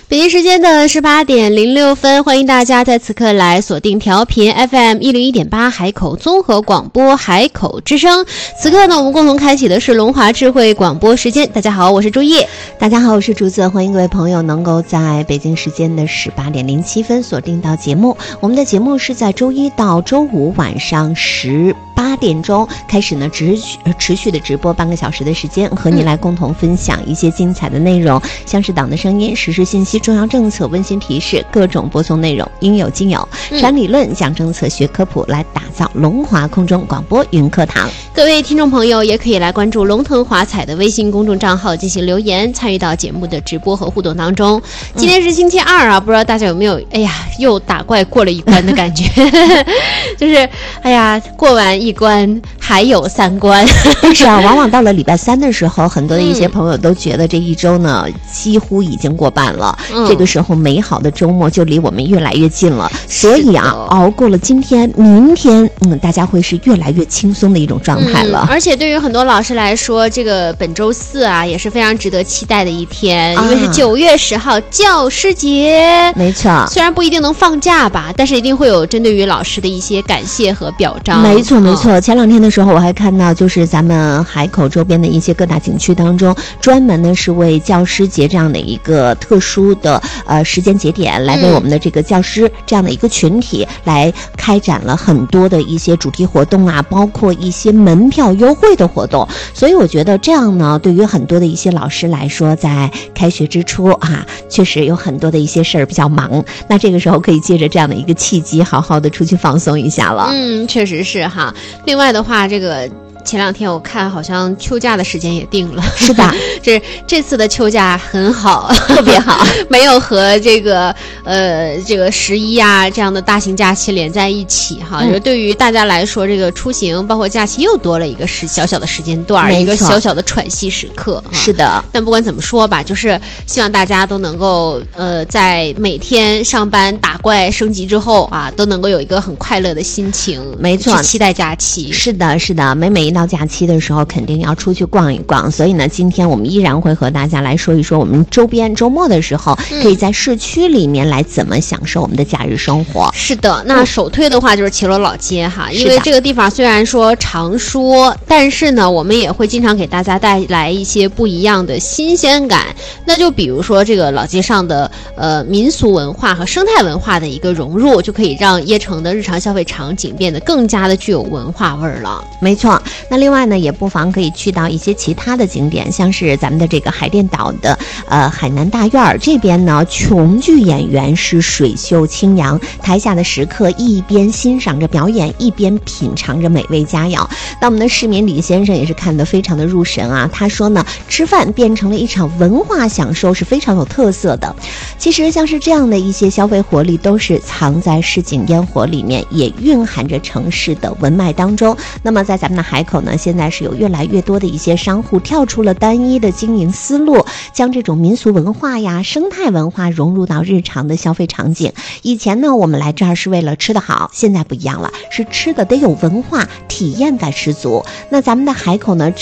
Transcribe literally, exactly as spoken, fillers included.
北京时间的十八点零六分，欢迎大家在此刻来锁定调频 F M 一零一点八海口综合广播海口之声。此刻呢，我们共同开启的是龙华智慧广播时间。大家好，我是朱叶。 大家好，我是竹子。欢迎各位朋友能够在北京时间的十八点零七分锁定到节目。我们的节目是在周一到周五晚上十八点钟开始呢，持续持续的直播半个小时的时间，和你来共同分享一些精彩的内容，嗯、像是党的声音、时事信息、重要政策、温馨提示，各种播送内容应有尽有。讲理论、讲政策、学科普，来打造龙华空中广播云课堂。 各位听众朋友也可以来关注龙腾华彩的微信公众账号进行留言，参与到节目的直播和互动当中。今天是星期二啊，不知道大家有没有哎呀又打怪过了一关的感觉就是哎呀过完一关还有三关是啊，往往到了礼拜三的时候，很多的一些朋友都觉得这一周呢、嗯、几乎已经过半了、嗯、这个时候美好的周末就离我们越来越近了，所以啊熬过了今天明天嗯，大家会是越来越轻松的一种状态了、 嗯、而且对于很多老师来说，这个本周四啊也是非常值得期待的一天、啊、因为是九月十号教师节。 没错， 虽然不一定能放假吧，但是一定会有针对于老师的一些感谢和表彰。 没错没错、嗯、前两天的时候我还看到，就是咱们海口周边的一些各大景区当中，专门呢是为教师节这样的一个特殊的呃时间节点，来为我们的这个教师这样的一个群体、嗯、来开展了很多的一些主题活动啊，包括一些门票优惠的活动。所以我觉得这样呢，对于很多的一些老师来说，在开学之初啊，确实有很多的一些事儿比较忙，那这个时候可以借着这样的一个契机，好好的出去放松一下了。 嗯，确实是哈。另外的话，这个前两天我看好像秋假的时间也定了， 是的， 这这次的秋假很好， 特别好， 没有和这个呃这个十一啊这样的大型假期连在一起哈。嗯、对于大家来说，这个出行包括假期又多了一个时小小的时间段，一个小小的喘息时刻。 是的， 但不管怎么说吧，就是希望大家都能够呃在每天上班打怪升级之后啊，都能够有一个很快乐的心情， 没错， 去期待假期。 是的，是的，每每一到假期的时候肯定要出去逛一逛，所以呢今天我们依然会和大家来说一说我们周边周末的时候、嗯、可以在市区里面来怎么享受我们的假日生活。 是的，那首推的话就是骑楼老街哈，因为这个地方虽然说常说，但是呢我们也会经常给大家带来一些不一样的新鲜感。那就比如说这个老街上的呃民俗文化和生态文化的一个融入，就可以让椰城的日常消费场景变得更加的具有文化味儿了。 没错，那另外呢也不妨可以去到一些其他的景点，像是咱们的这个海淀岛的呃海南大院这边呢，琼剧演员是水袖清扬，台下的食客一边欣赏着表演，一边品尝着美味佳肴。那我们的市民李先生也是看得非常的入神啊，他说呢，吃饭变成了一场文化享受，是非常有特色的。其实像是这样的一些消费活力，都是藏在市井烟火里面，也蕴含着城市的文脉当中。那么在咱们的海口呢，现在是有越来越多的一些商户跳出了单一的经营思路，将这种民俗文化呀、生态文化融入到日常的消费场景。以前呢，我们来这儿是为了吃得好，现在不一样了，是吃的得有文化，体验感十足。那咱们的海口呢，